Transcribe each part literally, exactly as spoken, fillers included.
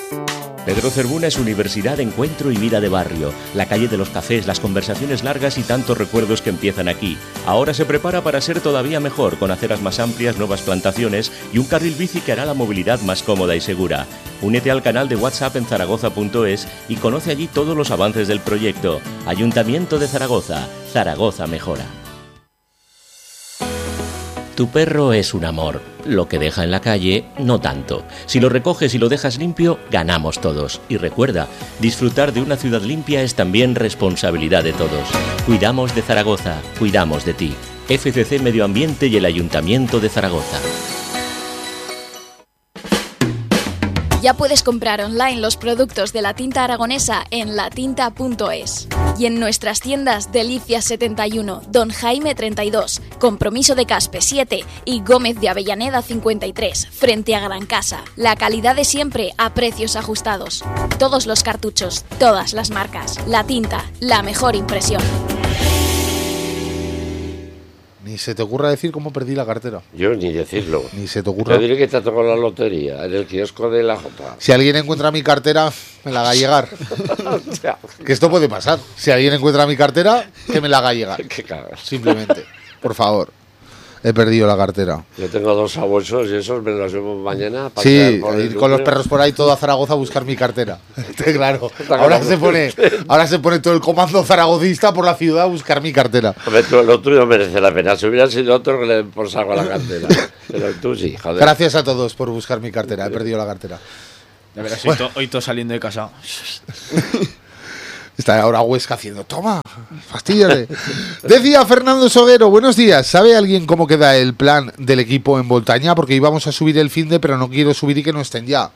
Pedro Cervuna es universidad, encuentro y vida de barrio. La calle de los cafés, las conversaciones largas y tantos recuerdos que empiezan aquí. Ahora se prepara para ser todavía mejor, con aceras más amplias, nuevas plantaciones y un carril bici que hará la movilidad más cómoda y segura. Únete al canal de WhatsApp en zaragoza punto es y conoce allí todos los avances del proyecto. Ayuntamiento de Zaragoza. Zaragoza mejora. Tu perro es un amor. Lo que deja en la calle, no tanto. Si lo recoges y lo dejas limpio, ganamos todos. Y recuerda, disfrutar de una ciudad limpia es también responsabilidad de todos. Cuidamos de Zaragoza, cuidamos de ti. F C C Medio Ambiente y el Ayuntamiento de Zaragoza. Ya puedes comprar online los productos de la tinta aragonesa en la tinta punto es. Y en nuestras tiendas Delicias setenta y uno, Don Jaime treinta y dos, Compromiso de Caspe siete y Gómez de Avellaneda cincuenta y tres, frente a Gran Casa. La calidad de siempre a precios ajustados. Todos los cartuchos, todas las marcas. La tinta, la mejor impresión. Ni se te ocurra decir cómo perdí la cartera. Yo ni decirlo. Ni se te ocurra. Te diré que te ha tocado la lotería en el kiosco de la Jota. Si alguien encuentra mi cartera, me la haga llegar. Que esto puede pasar. Si alguien encuentra mi cartera, que me la haga llegar. Qué cagas. Simplemente. Por favor. He perdido la cartera. Yo tengo dos sabuesos y esos me los llevo mañana. Para sí, ir con los perros por ahí todo a Zaragoza a buscar mi cartera. Claro. Ahora se pone, ahora se pone todo el comando zaragocista por la ciudad a buscar mi cartera. Hombre, tú, lo tuyo merece la pena. Si hubiera sido otro que le por saco a la cartera. Pero tú sí, joder. Gracias a todos por buscar mi cartera. He perdido la cartera. De verdad, bueno. hoy, to, hoy todo saliendo de casa. Está ahora Huesca haciendo, toma, fastíllate. Decía Fernando Soguero, buenos días. ¿Sabe alguien cómo queda el plan del equipo en Voltaña? Porque íbamos a subir el finde, pero no quiero subir y que no estén ya.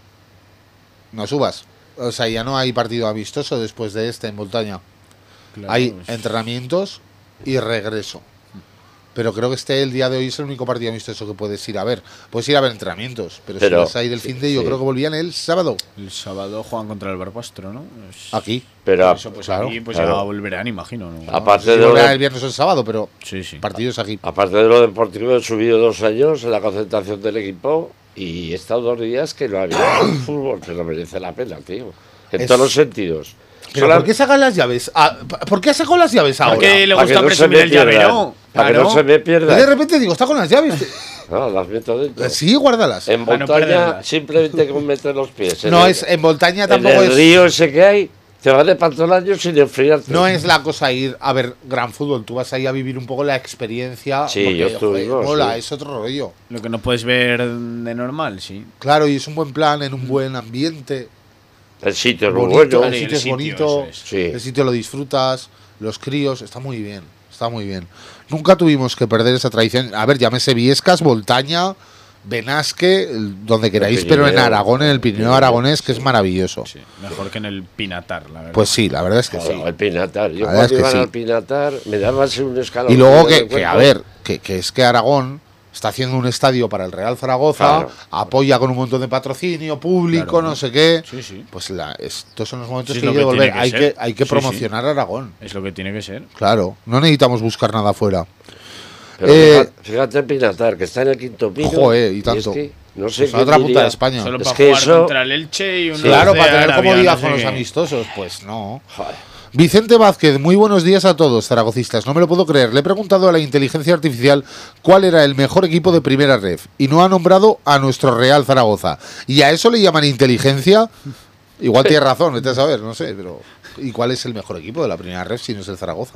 No subas. O sea, ya no hay partido amistoso después de este en Voltaña. Claro, hay es... entrenamientos y regreso. Pero creo que este el día de hoy es el único partido amistoso que puedes ir a ver. Puedes ir a ver entrenamientos, pero, pero si vas a ir el fin de sí, yo creo que volvían el sábado. El sábado juegan contra el Barbastro, ¿no? Es... Aquí. Pero eso, pues claro, aquí pues claro. Ya volverán, imagino. ¿no? Aparte no sé si de volverán de... el viernes o el sábado, pero sí, sí. partidos aquí. Aparte de lo deportivo, he subido dos años en la concentración del equipo y he estado dos días que no había fútbol, pero merece la pena, tío. En es... todos los sentidos. ¿Pero Sola... por qué sacan las llaves? Ah, ¿por qué ha sacado las llaves ahora? Porque le gusta no presumir el llavero. Para claro. que no se me pierda. Y de repente digo, está con las llaves. No, las meto dentro. Sí, guárdalas. En Voltaña no simplemente con meter los pies. No, el, es en Voltaña tampoco en el es... el río ese que hay, te vas de pantolaño sin enfriarte. No es la cosa ir a ver gran fútbol. Tú vas ahí a vivir un poco la experiencia. Sí, porque, yo estoy. Joder, mola, sí. Es otro rollo. Lo que no puedes ver de normal, sí. Claro, y es un buen plan, en un buen ambiente. El sitio es bonito, bueno. El sitio es bonito, es. Sí. El sitio lo disfrutas, los críos, está muy bien, está muy bien. Nunca tuvimos que perder esa tradición. A ver, llámese Viescas, Voltaña, Benasque, donde queráis, pero en Aragón, en el Pirineo aragonés, que es maravilloso. Sí, mejor que en el Pinatar, la verdad. Pues sí, la verdad es que claro, sí. El Pinatar. Yo la cuando iba sí. al Pinatar me daba así un escalón. Y luego que, que a ver, que, que es que Aragón está haciendo un estadio para el Real Zaragoza, claro. Apoya con un montón de patrocinio público, claro. No sé qué. Sí, sí. Pues la, estos son los momentos sí, que hay que volver. Hay que, que, hay que sí, promocionar sí. Aragón. Es lo que tiene que ser. Claro, no necesitamos buscar nada afuera. Pero eh, fíjate, fíjate en Pinatar, que está en el quinto pino. Joder, y tanto. Y es que, no sé pues a otra punta de España. Solo es para que jugar eso... contra el Elche y un sí, claro, para tener comodidad no con sé los qué. amistosos. Pues no. Joder. Vicente Vázquez, muy buenos días a todos, zaragocistas. No me lo puedo creer. Le he preguntado a la inteligencia artificial cuál era el mejor equipo de primera ref y no ha nombrado a nuestro Real Zaragoza. ¿Y a eso le llaman inteligencia? Igual tiene razón, vete a saber, no sé. Pero ¿y cuál es el mejor equipo de la primera ref si no es el Zaragoza?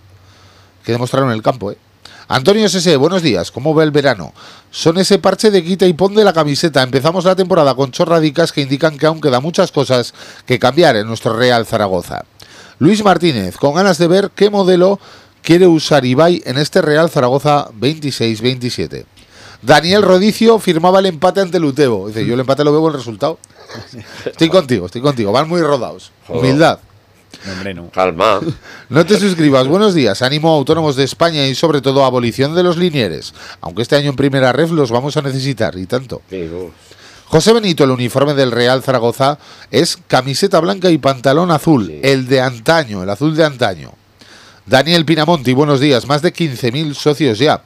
Que demostraron en el campo, ¿eh? Antonio S S, buenos días. ¿Cómo va el verano? Son ese parche de quita y pon de la camiseta. Empezamos la temporada con chorradicas que indican que aún quedan muchas cosas que cambiar en nuestro Real Zaragoza. Luis Martínez, con ganas de ver qué modelo quiere usar Ibai en este Real Zaragoza veintiséis veintisiete. Daniel Rodicio firmaba el empate ante el Utebo. Dice, yo el empate lo veo en el resultado. Estoy contigo, estoy contigo. Van muy rodados. Humildad. No, hombre, no. Calma. No te suscribas. Buenos días. Ánimo a autónomos de España y sobre todo abolición de los linieres. Aunque este año en primera ref los vamos a necesitar y tanto. Digo. José Benito, el uniforme del Real Zaragoza es camiseta blanca y pantalón azul, sí. El de antaño, el azul de antaño. Daniel Pinamonti, buenos días, más de quince mil socios ya.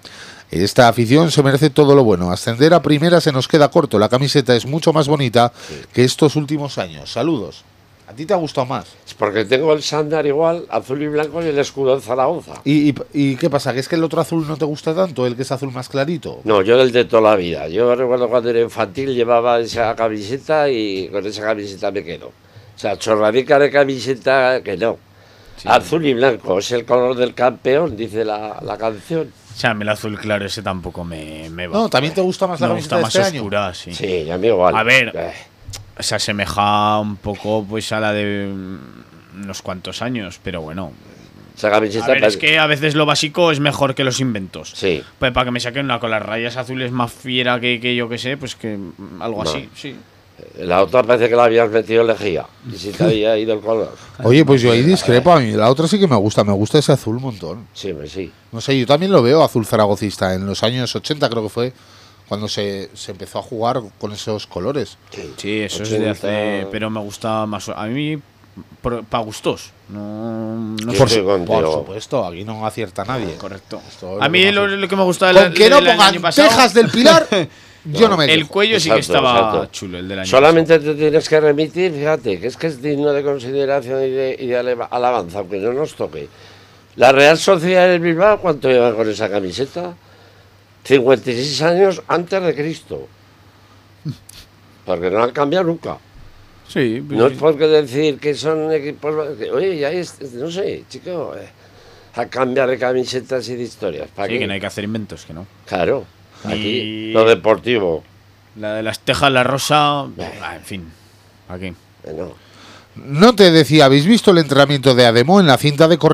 Esta afición se merece todo lo bueno. Ascender a primera se nos queda corto. La camiseta es mucho más bonita sí. que estos últimos años. Saludos. ¿A ti te ha gustado más? Es porque tengo el sándal igual, azul y blanco, y el escudo de Zaragoza. ¿Y, y, ¿Y qué pasa? ¿Que es que el otro azul no te gusta tanto? ¿El que es azul más clarito? No, yo el de toda la vida. Yo recuerdo cuando era infantil llevaba esa camiseta y con esa camiseta me quedo. O sea, chorradica de camiseta que no. Sí. Azul y blanco, es el color del campeón, dice la, la canción. O sea, el azul claro ese tampoco me, me va. No, ¿también te gusta más la me camiseta gusta de más este oscura, año? sí. Sí, a mí igual. A ver, eh. se asemeja un poco pues a la de unos cuantos años, pero bueno. Esa camiseta a ver, es que a veces lo básico es mejor que los inventos. Sí. Pues para que me saquen una con las rayas azules más fiera que, que yo que sé, pues que algo no. así, sí. La otra parece que la habías metido lejía y si te había ido el color. Oye, pues yo ahí discrepo. A mí la otra sí que me gusta. Me gusta ese azul un montón. Sí, pues sí. No sé, yo también lo veo azul zaragocista. En los años ochenta creo que fue cuando se, se empezó a jugar con esos colores. Sí, sí eso ochenta. Es de hace... Pero me gusta más... A mí, para gustos. No, no por, su, por supuesto, aquí no acierta nadie. Correcto. A mí lo, lo que me gusta... Con que no pongan Tejas del Pilar... Yo no me El cuello exacto, sí que estaba exacto. chulo, el del año Solamente pasado. Te tienes que remitir, fíjate, que es que es digno de consideración y de, y de alabanza, aunque no nos toque. La Real Sociedad del Bilbao, ¿cuánto lleva con esa camiseta? cincuenta y seis años antes de Cristo. Porque no han cambiado nunca. Sí, pues no sí. es porque decir que son equipos... Que, oye, ya es, no sé, chico, eh, a cambiar de camisetas y de historias. ¿Para sí, qué? que no hay que hacer inventos, que no. Claro. Aquí, y... lo deportivo. La de las tejas, la rosa, ah, en fin, aquí. No. No te decía, ¿habéis visto el entrenamiento de Ademo en la cinta de correr?